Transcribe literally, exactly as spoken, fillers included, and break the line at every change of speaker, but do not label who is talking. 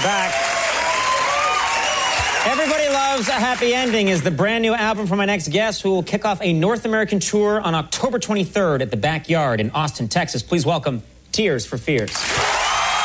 back. Everybody Loves a Happy Ending is the brand new album from my next guest, who will kick off a North American tour on October twenty-third at the Backyard in Austin, Texas. Please welcome Tears for Fears.